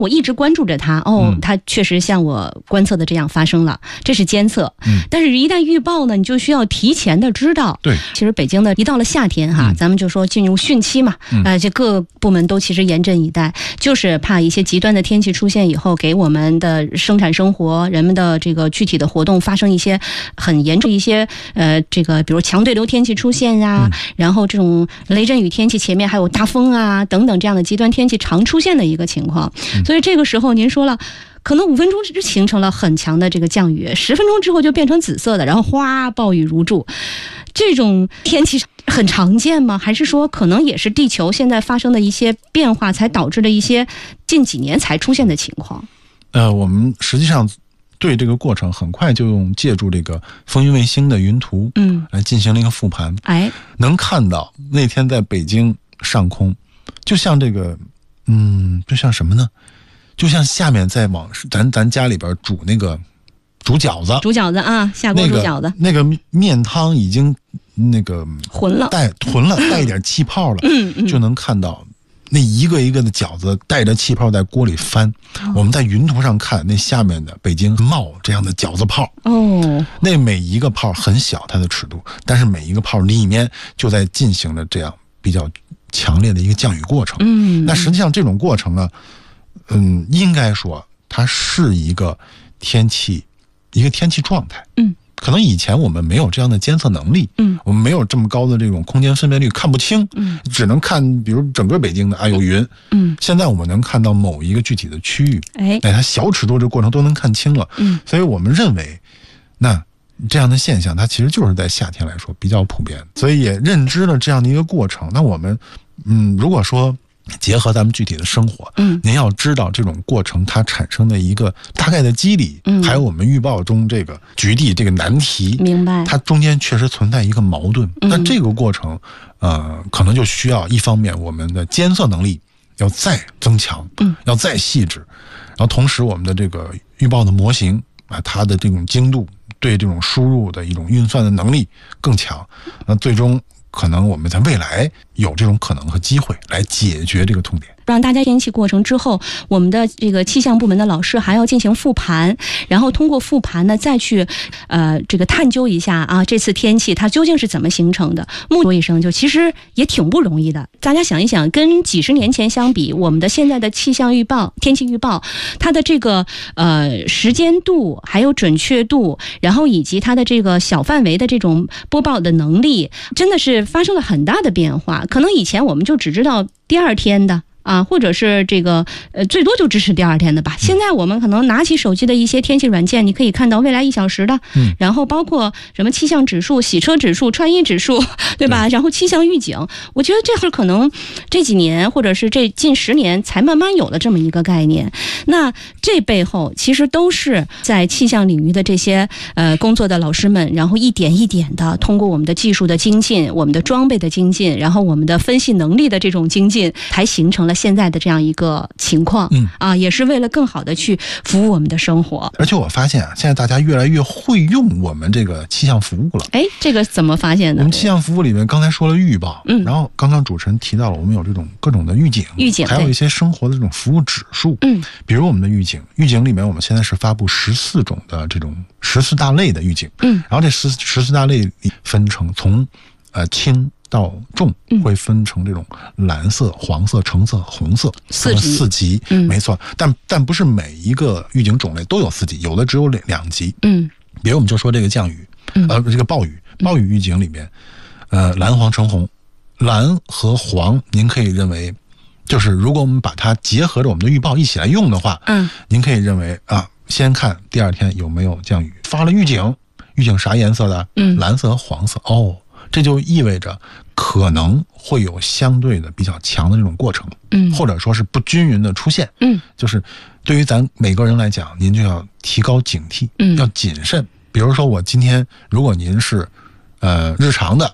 我一直关注着它，它确实像我观测的这样发生了，这是监测。但是一旦预报呢，你就需要提前的知道。 对， 其实北京的一到了夏天哈，咱们就说进入汛期嘛，这各部门都其实严阵以待，就是怕一些极端的天气出现以后，给我们的生产生活、人们的这个具体的活动发生一些很严重一些这个比如强对流天气出现啊，然后这种雷阵雨天气，前面还有大风啊等等这样的极端天气常出现的一个情况。所以这个时候您说了，可能5分钟就形成了很强的这个降雨，10分钟之后就变成紫色的，然后哗暴雨如注。这种天气很常见吗？还是说可能也是地球现在发生的一些变化才导致的一些近几年才出现的情况？ 我们实际上对这个过程很快就用借助这个风云卫星的云图来进行了一个复盘。能看到那天在北京上空就像这个就像什么呢？就像下面在往咱家里边煮那个煮饺子啊，下锅煮饺子， 那个面汤已经那个浑了，带一点气泡了，就能看到那一个一个的饺子带着气泡在锅里翻。我们在云图上看那下面的北京冒这样的饺子泡，那每一个泡很小，它的尺度，但是每一个泡里面就在进行着这样比较强烈的一个降雨过程。那实际上这种过程呢，应该说它是一个天气状态。可能以前我们没有这样的监测能力，我们没有这么高的这种空间分辨率，看不清，只能看比如整个北京的有云，现在我们能看到某一个具体的区域，它小尺度这个过程都能看清了，所以我们认为那这样的现象它其实就是在夏天来说比较普遍，所以也认知了这样的一个过程。那我们如果说结合咱们具体的生活，您要知道这种过程它产生的一个大概的机理，还有我们预报中这个局地这个难题， 明白？它中间确实存在一个矛盾。那这个过程，可能就需要一方面我们的监测能力要再增强，要再细致，然后同时我们的这个预报的模型它的这种精度，对这种输入的一种运算的能力更强，那最终可能我们在未来有这种可能和机会来解决这个痛点。 让大家天气过程之后，我们的这个气象部门的老师还要进行复盘，然后通过复盘呢，再去这个探究一下啊，这次天气它究竟是怎么形成的。说一声就其实也挺不容易的。大家想一想，跟几十年前相比，我们的现在的气象预报、天气预报，它的这个时间度还有准确度，然后以及它的这个小范围的这种播报的能力，真的是发生了很大的变化。可能以前我们就只知道第二天的。或者是这个最多就支持第二天的吧。现在我们可能拿起手机的一些天气软件，你可以看到未来1小时的，然后包括什么气象指数、洗车指数、穿衣指数，对吧？然后气象预警，我觉得这会可能这几年或者是这近10年才慢慢有了这么一个概念。那这背后其实都是在气象领域的这些工作的老师们，然后一点一点的通过我们的技术的精进、我们的装备的精进，然后我们的分析能力的这种精进，才形成了现在的这样一个情况。也是为了更好的去服务我们的生活。 而且我发现现在大家越来越会用我们这个气象服务了。 这个怎么发现的？ 我们气象服务里面刚才说了预报，然后刚刚主持人提到了我们有这种各种的预警，还有一些生活的这种服务指数。比如我们的预警里面我们现在是发布14种的这种14大类的预警。然后这14大类里分成从轻到重，会分成这种蓝色、黄色、橙色、红色4级，没错。但不是每一个预警种类都有4级，有的只有2级。比如我们就说这个降雨，这个暴雨预警里面，蓝、黄、橙、红，蓝和黄，您可以认为，就是如果我们把它结合着我们的预报一起来用的话，您可以认为先看第二天有没有降雨，发了预警啥颜色的？蓝色和黄色。这就意味着可能会有相对的比较强的这种过程，或者说是不均匀的出现。就是对于咱每个人来讲，您就要提高警惕，要谨慎。比如说我今天，如果您是日常的